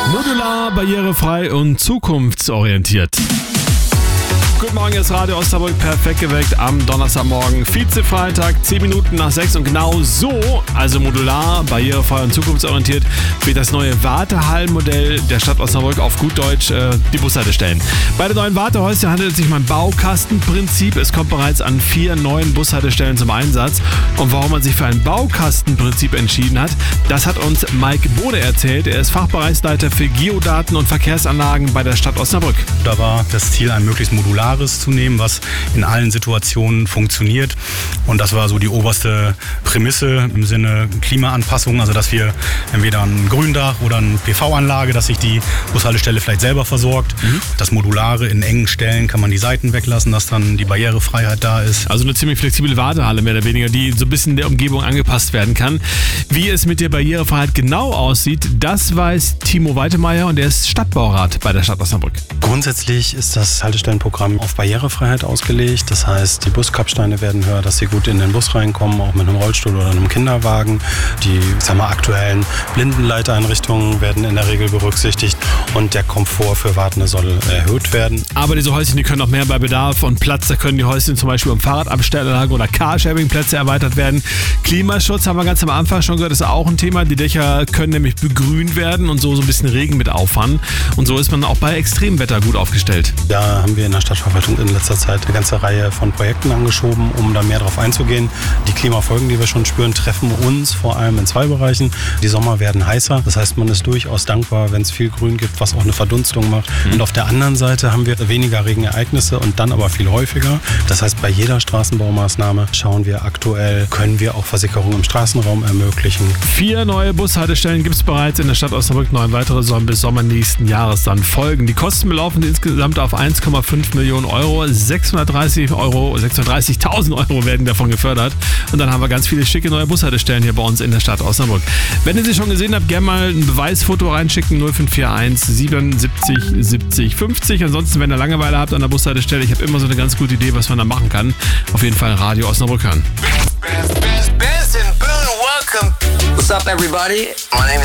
Modular, barrierefrei und zukunftsorientiert. Guten Morgen, jetzt Radio Osnabrück, perfekt geweckt am Donnerstagmorgen, Vize-Freitag, 10 Minuten nach 6 und genau so, also modular, barrierefrei und zukunftsorientiert, wird das neue Wartehallenmodell der Stadt Osnabrück, auf gut Deutsch die Bushaltestellen. Bei den neuen Wartehäuschen handelt es sich um ein Baukastenprinzip. Es kommt bereits an 4 neuen Bushaltestellen zum Einsatz. Und warum man sich für ein Baukastenprinzip entschieden hat, das hat uns Mike Bode erzählt. Er ist Fachbereichsleiter für Geodaten und Verkehrsanlagen bei der Stadt Osnabrück. Da war das Ziel, ein möglichst modulares zu nehmen, was in allen Situationen funktioniert. Und das war so die oberste Prämisse im Sinne Klimaanpassung, also dass wir entweder ein Gründach oder eine PV-Anlage, dass sich die Bushaltestelle vielleicht selber versorgt. Das Modulare, in engen Stellen kann man die Seiten weglassen, dass dann die Barrierefreiheit da ist. Also eine ziemlich flexible Wartehalle mehr oder weniger, die so ein bisschen der Umgebung angepasst werden kann. Wie es mit der Barrierefreiheit genau aussieht, das weiß Timo Weitemeyer und er ist Stadtbaurat bei der Stadt Osnabrück. Grundsätzlich ist das Haltestellenprogramm auf Barrierefreiheit ausgelegt. Das heißt, die Buskappsteine werden höher, dass sie gut in den Bus reinkommen, auch mit einem Rollstuhl oder einem Kinderwagen. Die aktuellen Blindenleiteinrichtungen werden in der Regel berücksichtigt und der Komfort für Wartende soll erhöht werden. Aber diese Häuschen, die können auch mehr bei Bedarf und Platz. Da können die Häuschen zum Beispiel um Fahrradabstellanlagen oder Carsharing-Plätze erweitert werden. Klimaschutz haben wir ganz am Anfang schon gehört, ist auch ein Thema. Die Dächer können nämlich begrünt werden und so ein bisschen Regen mit auffangen. Und so ist man auch bei Extremwetter gut aufgestellt. Da haben wir in der Stadtverwaltung in letzter Zeit eine ganze Reihe von Projekten angeschoben, um da mehr drauf einzugehen. Die Klimafolgen, die wir schon spüren, treffen uns vor allem in 2 Bereichen. Die Sommer werden heißer, das heißt, man ist durchaus dankbar, wenn es viel Grün gibt, was auch eine Verdunstung macht. Und auf der anderen Seite haben wir weniger Regenereignisse und dann aber viel häufiger. Das heißt, bei jeder Straßenbaumaßnahme schauen wir aktuell, können wir auch Versickerung im Straßenraum ermöglichen. 4 neue Bushaltestellen gibt es bereits in der Stadt Osnabrück. 9 weitere sollen bis Sommer nächsten Jahres dann folgen. Die Kosten belaufen insgesamt auf 1,5 Millionen Euro. 630.000 Euro werden davon gefördert. Und dann haben wir ganz viele schicke neue Bushaltestellen hier bei uns in der Stadt Osnabrück. Wenn ihr sie schon gesehen habt, gerne mal ein Beweisfoto reinschicken. 0541 77 70 50. Ansonsten, wenn ihr Langeweile habt an der Bushaltestelle, ich habe immer so eine ganz gute Idee, was man da machen kann. Auf jeden Fall Radio Osnabrück hören. What's up, everybody? My name is